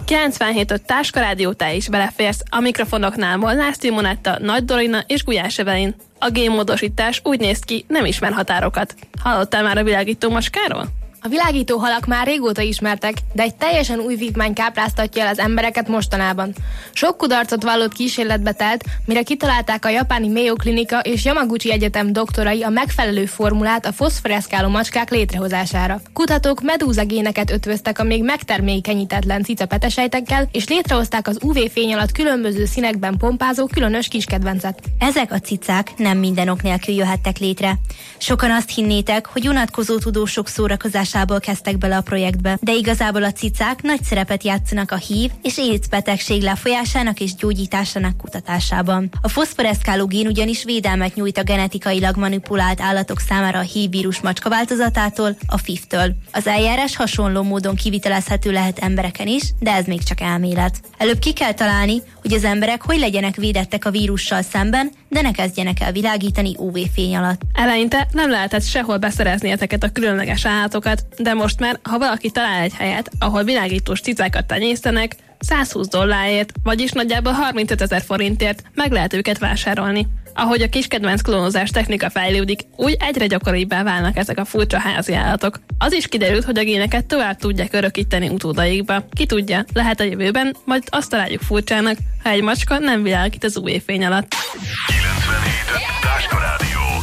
97.5 Táska Rádió, te is beleférsz. A mikrofonoknál Molnár Simonetta, Nagy Dorina és Gulyás Evelyn. A génmódosítás úgy néz ki, nem ismer határokat. Hallottál már a világító macskáról? A világító halak már régóta ismertek, de egy teljesen új vívmány kápráztatja el az embereket mostanában. Sok kudarcot vallott kísérletbe telt, mire kitalálták a japáni Mayo Klinika és Yamaguchi Egyetem doktorai a megfelelő formulát a foszforeszkáló macskák létrehozására. Kutatók medúzagéneket ötvöztek a még megtermékenyítetlen cicapetesejtekkel, és létrehozták az UV-fény alatt különböző színekben pompázó különös kiskedvencet. Ezek a cicák nem minden ok nélkül jöhettek létre. Sokan azt hinnétek, hogy unatkozó tudósok szórakozásából kezdtek bele a projektbe, de igazából a cicák nagy szerepet játszanak a HIV és AIDS betegség lefolyásának és gyógyításának kutatásában. A foszforeszkáló gén ugyanis védelmet nyújt a genetikailag manipulált állatok számára a HIV vírus macska változatától, a FIV-től. Az eljárás hasonló módon kivitelezhető lehet embereken is, de ez még csak elmélet. Előbb ki kell találni, hogy az emberek hogy legyenek védettek a vírussal szemben, de ne kezdjenek el világítani UV-fény alatt. Eleinte nem lehetett sehol beszerezni ezeket a különleges állatokat, de most már, ha valaki talál egy helyet, ahol világítós cicákat tenyésztenek, $120, vagyis nagyjából 35 000 forintért meg lehet őket vásárolni. Ahogy a kiskedvenc klónozás technika fejlődik, úgy egyre gyakoribbá válnak ezek a furcsa házi állatok. Az is kiderült, hogy a géneket tovább tudják örökíteni utódaikba. Ki tudja, lehet a jövőben, majd azt találjuk furcsának, ha egy macska nem világít az UV-fény alatt. 97 Táska Rádió.